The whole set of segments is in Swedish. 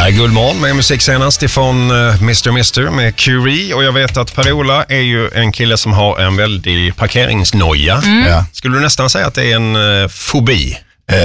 här är Guldmorgon med musik senast ifrån Mr. med Curie. Och jag vet att Per-Ola är ju en kille som har en väldig parkeringsnoja. Ja. Skulle du nästan säga att det är en fobi?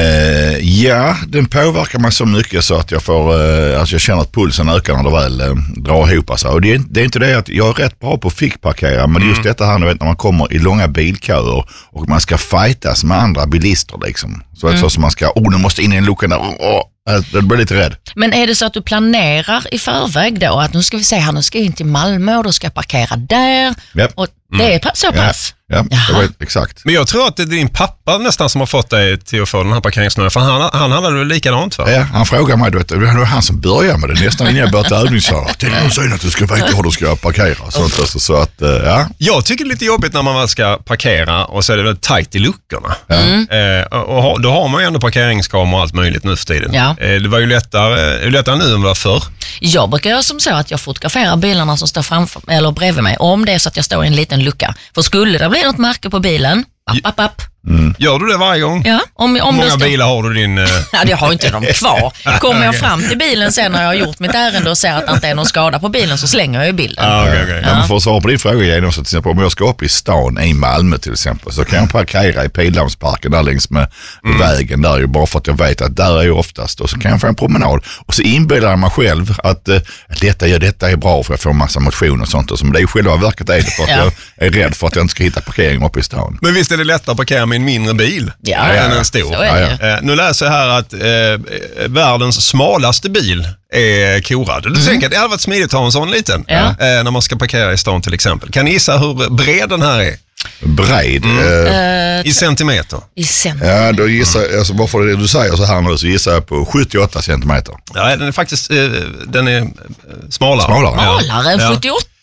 Ja, den påverkar mig så mycket så att jag får, alltså jag känner att pulsen ökar när det väl drar ihop sig. Och det är inte det att jag är rätt bra på att fickparkera, men just detta här, när man kommer i långa bilköer och man ska fightas med andra bilister liksom. Så som man ska, nu måste in i en lucka där, det blir lite rädd. Men är det så att du planerar i förväg då, att nu ska vi se här, nu ska jag in till Malmö och då ska jag parkera där, och det är så pass? Ja, det var exakt. Men jag tror att det är din pappa nästan som har fått dig till att få den här parkeringsnojan. För han hade väl likadant, va? Ja, han frågar mig, det var han som började med det nästan innan jag började övningsköra. Tänk om säger att du ska veta hur du ska parkera. Så att, ja. Jag tycker det är lite jobbigt när man väl ska parkera och så är det väldigt tajt i luckorna. Och då har man ju ändå parkeringskameror och allt möjligt nu för tiden. Ja. Det var ju lättare nu än vad förr. Jag brukar göra som så att jag fotograferar bilarna som står framför eller bredvid mig, om det är så att jag står i en liten lucka. För skulle det bli något märke på bilen, app. Gör du det varje gång? Ja, om många bilar har du din... Ja, jag har inte dem kvar. Kommer jag fram till bilen sen när jag har gjort mitt ärende och ser att det inte är någon skada på bilen, så slänger jag ju bilden. Okay. Ja. För att svara på din fråga igen, så till exempel om jag ska upp i stan i Malmö till exempel, så kan jag parkera i Pildammsparken där längs med vägen där, ju bara för att jag vet att där är ju oftast, och så kan jag få en promenad och så inbillar jag mig själv att detta är bra för att få en massa motion och sånt, och som det är ju själva verket är det för att jag är rädd för att jag inte ska hitta parkering uppe i stan. Men visst är det lättare att parkera med en mindre bil än en stor. Så är det. Nu läser jag här att världens smalaste bil är korad. Du tänker att det hade varit smidigt att ha en sån liten när man ska parkera i stan till exempel. Kan ni gissa hur bred den här är? Bred? I centimeter. Ja, då gissar jag, alltså bara för det du säger så här nu, så gissar jag på 78 centimeter. Ja, den är faktiskt den är smalare. Smalare än 78?